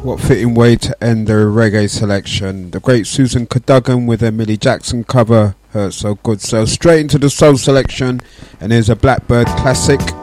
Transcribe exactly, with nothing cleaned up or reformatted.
What fitting way to end the reggae selection. The great Susan Cadogan with a Millie Jackson cover, Hurt So Good. So straight into the soul selection, and here's a Blackbird classic.